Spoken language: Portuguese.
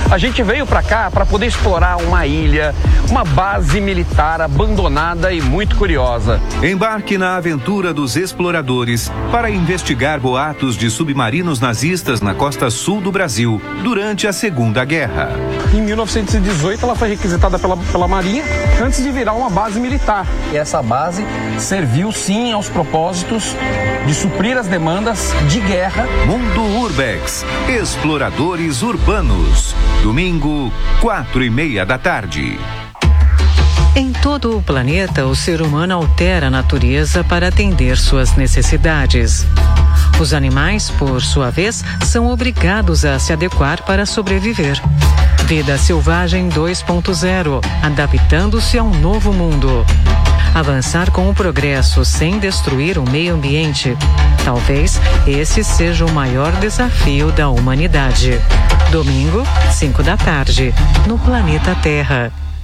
A gente veio para cá para poder explorar uma ilha, uma base militar abandonada e muito curiosa. Embarque na aventura dos exploradores para investigar boatos de submarinos nazistas na costa sul do Brasil durante a Segunda Guerra. Em 1918 ela foi requisitada pela Marinha antes de virar uma base militar. E essa base serviu sim aos propósitos de suprir as demandas de guerra. Mundo Urbex, Exploradores Urbanos. Domingo, 4:30 p.m. Em todo o planeta, o ser humano altera a natureza para atender suas necessidades. Os animais, por sua vez, são obrigados a se adequar para sobreviver. Vida Selvagem 2.0, adaptando-se a um novo mundo. Avançar com o progresso sem destruir o meio ambiente. Talvez esse seja o maior desafio da humanidade. Domingo, 5 da tarde, no Planeta Terra.